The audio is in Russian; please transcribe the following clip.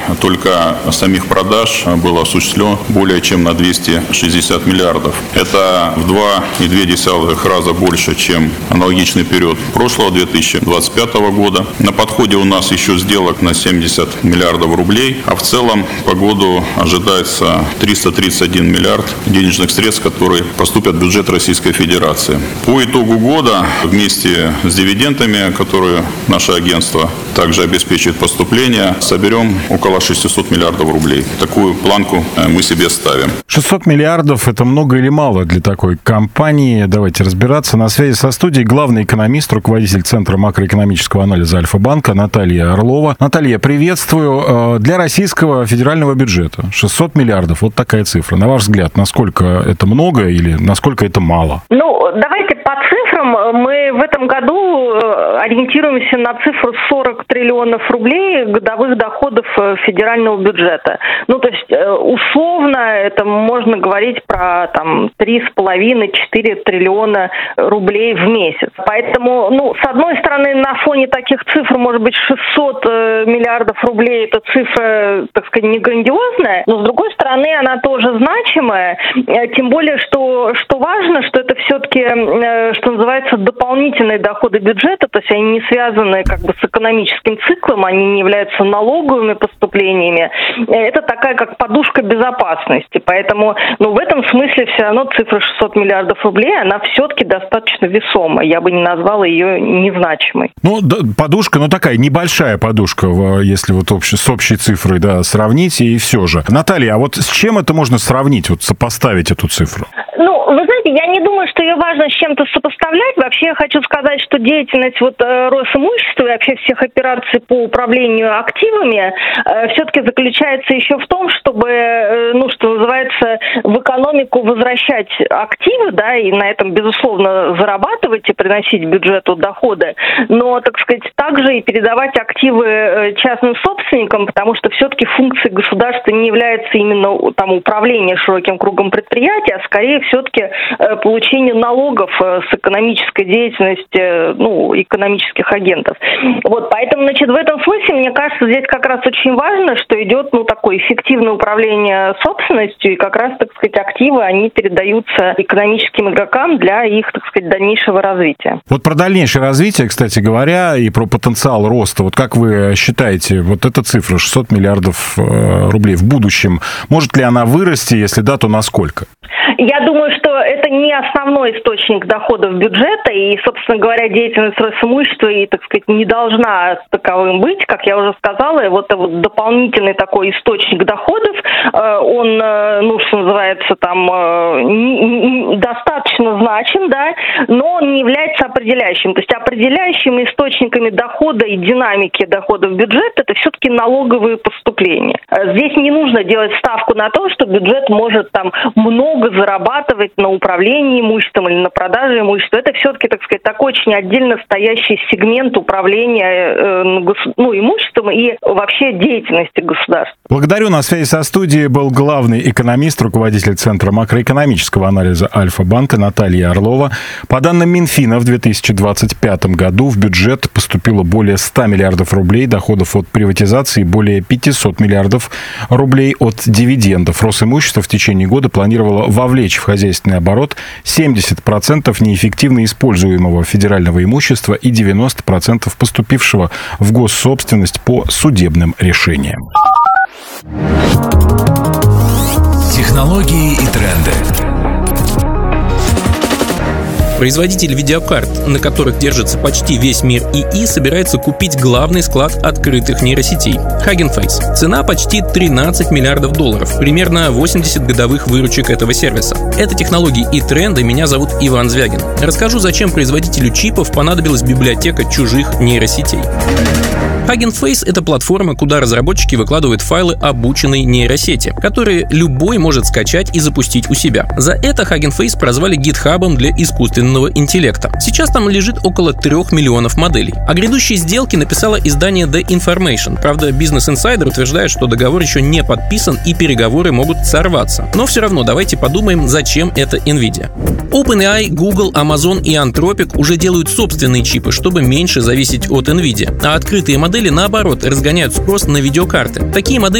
только самих продаж было осуществлено более чем на 260 миллиардов. Это в 2,2 раза больше, чем аналогичный период прошлого 2025 года. На подходе у нас еще сделок на 70 миллиардов рублей, а в целом по году ожидается 331 миллиард денежных средств, которые поступят в бюджет Российской Федерации. По итогу года вместе с дивидендами, которые наше агентство также обеспечивает поступление, соберем около 600 миллиардов рублей. Такую планку мы себе ставим. 600 миллиардов – это много или мало для такой компании? Давайте разбираться. На связи со студией главный экономист, руководитель Центра макроэкономического анализа Альфа-банка Наталья Орлова. Наталья, приветствую. Для российского федерального бюджета 600 миллиардов – вот такая цифра. На ваш взгляд, насколько это много или насколько это мало? Давайте по цифрам. Мы в этом году ориентируемся на цифру 40 триллионов рублей годовых доходов федерального бюджета. То есть условно это можно говорить про 3,5-4 триллиона рублей в месяц. Поэтому, с одной стороны, на фоне таких цифр, может быть, 600 миллиардов рублей это цифра, так сказать, не грандиозная, но с другой стороны, она тоже значимая, тем более, что важно, что это все-таки, что называется, дополнительные доходы бюджета, то есть они не связаны с экономическим циклом, они не являются налоговыми поступлениями. Это такая как подушка безопасности. Поэтому, в этом смысле все равно цифра 600 миллиардов рублей, она все-таки достаточно весомая. Я бы не назвала ее незначимой. Подушка, такая небольшая подушка, если с общей цифрой, сравнить, и все же. Наталья, а вот с чем это можно сравнить, сопоставить эту цифру? Вы знаете, я не думаю, что ее важно с чем-то сопоставлять. Вообще я хочу сказать, что деятельность Росимущества и вообще всех операций по управлению активами все-таки заключается еще в том, чтобы, что называется, в экономику возвращать активы, и на этом, безусловно, зарабатывать и приносить бюджету доходы, но, так сказать, также и передавать активы частным собственникам, потому что все-таки функцией государства не является именно управление широким кругом предприятий, а скорее все-таки получение налогов с экономической деятельности, экономических агентов. Поэтому, в этом смысле, мне кажется, здесь как раз очень важно, что идет, такое эффективное управление собственностью, и как раз, так сказать, активы, они передаются экономическим игрокам для их, так сказать, дальнейшего развития. Про дальнейшее развитие, кстати говоря, и про потенциал роста, как вы считаете, эта цифра 600 миллиардов рублей в будущем, может ли она вырасти, если да, то насколько? Я думаю, что это не основной источник доходов бюджета, и, собственно говоря, деятельность Росимущества и, так сказать, не должна таковым быть. Как я уже сказала, дополнительный такой источник доходов, он, что называется, достаточно значим, но он не является определяющим. То есть определяющими источниками дохода и динамики доходов бюджета это все-таки налоговые поступления. Здесь не нужно делать ставку на то, что бюджет может много зарабатывать на управлении имуществом или на продаже имущества. Это все-таки, так сказать, такой очень отдельно стоящий сегмент управления имуществом и вообще деятельности государства. Благодарю. На связи со студией был главный экономист, руководитель Центра макроэкономического анализа Альфа-банка Наталья Орлова. По данным Минфина, в 2025 году в бюджет поступило более 100 миллиардов рублей доходов от приватизации, более 500 миллиардов рублей от дивидендов. Росимущество в течение года планировало вовлечь в хозяйственный оборот 70% неэффективно используемого федерального имущества и 90% поступившего в госсобственность по судебным решениям. Технологии и тренды. Производитель видеокарт, на которых держится почти весь мир ИИ, собирается купить главный склад открытых нейросетей – Hugging Face. Цена почти 13 миллиардов долларов, примерно 80 годовых выручек этого сервиса. Это технологии и тренды, меня зовут Иван Звягин. Расскажу, зачем производителю чипов понадобилась библиотека чужих нейросетей. Hugging Face — это платформа, куда разработчики выкладывают файлы обученной нейросети, которые любой может скачать и запустить у себя. За это Hugging Face прозвали гитхабом для искусственного интеллекта. Сейчас там лежит около 3 миллионов моделей. О грядущей сделке написало издание The Information. Правда, Business Insider утверждает, что договор еще не подписан и переговоры могут сорваться. Но все равно давайте подумаем, зачем это NVIDIA. OpenAI, Google, Amazon и Anthropic уже делают собственные чипы, чтобы меньше зависеть от NVIDIA. А открытые модели, наоборот, разгоняют спрос на видеокарты. Такие модели